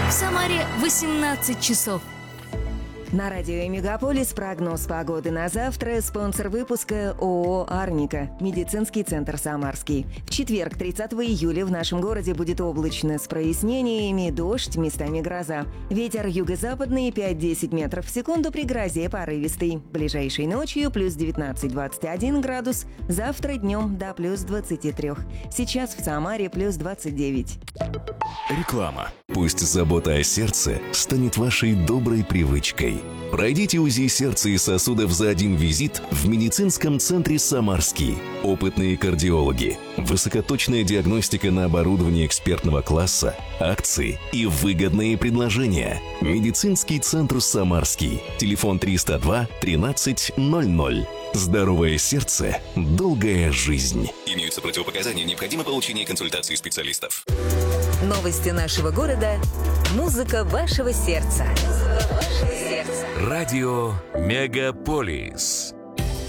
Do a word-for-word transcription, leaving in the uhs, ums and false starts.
В Самаре восемнадцать часов. На радио «Мегаполис» прогноз погоды на завтра. Спонсор выпуска ООО «Арника». Медицинский центр «Самарский». В четверг, тридцатого июля, в нашем городе будет облачно с прояснениями, дождь, местами гроза. Ветер юго-западный пять-десять метров в секунду, при грозе порывистый. Ближайшей ночью плюс девятнадцать - двадцать один градус. Завтра днем до плюс двадцати трёх. Сейчас в Самаре плюс двадцать девять. Реклама. Пусть забота о сердце станет вашей доброй привычкой. Пройдите УЗИ сердца и сосудов за один визит в медицинском центре «Самарский». Опытные кардиологи, высокоточная диагностика на оборудовании экспертного класса, акции и выгодные предложения. Медицинский центр «Самарский». Телефон триста два тринадцать ноль ноль. Здоровое сердце, долгая жизнь. Имеются противопоказания, необходимо получение консультации специалистов. Новости нашего города. Музыка вашего сердца. Радио «Мегаполис».